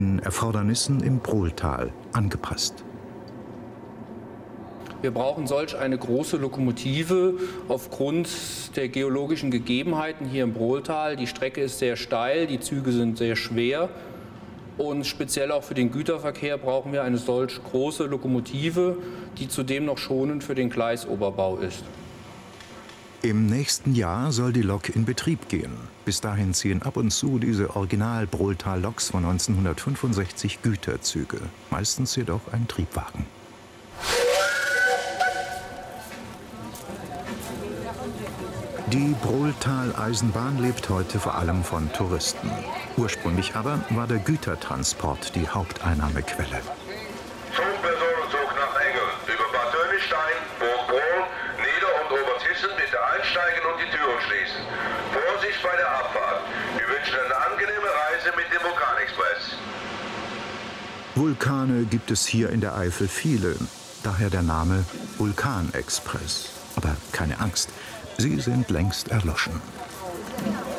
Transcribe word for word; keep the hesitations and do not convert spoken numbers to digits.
Erfordernissen im Brohltal angepasst. Wir brauchen solch eine große Lokomotive aufgrund der geologischen Gegebenheiten hier im Brohltal. Die Strecke ist sehr steil, die Züge sind sehr schwer und speziell auch für den Güterverkehr brauchen wir eine solch große Lokomotive, die zudem noch schonend für den Gleisoberbau ist. Im nächsten Jahr soll die Lok in Betrieb gehen. Bis dahin ziehen ab und zu diese Original-Brohltal-Loks von neunzehnhundertfünfundsechzig Güterzüge, meistens jedoch ein Triebwagen. Die Brohltal-Eisenbahn lebt heute vor allem von Touristen. Ursprünglich aber war der Gütertransport die Haupteinnahmequelle. Zugpersonenzug nach Engel über Bad Dönigstein, Burgbrohl, Nieder- und Obertissen bitte einsteigen und die Türen schließen. Vorsicht bei der Abfahrt. Wir wünschen eine angenehme Reise mit dem Vulkanexpress. Vulkane gibt es hier in der Eifel viele, daher der Name Vulkanexpress. Aber keine Angst, sie sind längst erloschen.